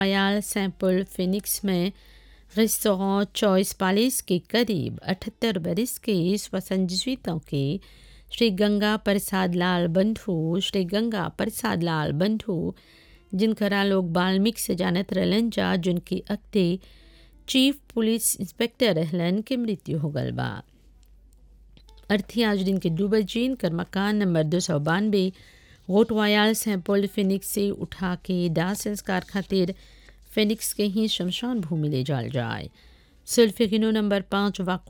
Royal sample Phoenix में restaurant choice palace के करीब 78 बरस के 78 के श्री गंगा प्रसाद लाल बंधु जिनकरा लोग बाल्मीक से जानत रहलन जा, जिनकी अक्ते चीफ पुलिस इंस्पेक्टर रहलन के मृत्यु हो गल बा। अर्थी आज दिन के 2 बजे इनकर मकान नंबर 292 रोट रॉयल सैंपल फिनिक्स से उठा के दाह संस्कार खातिर फिनिक्स के ही शमशान भूमि ले जाल जाए। सुल्फिगिनो नंबर 5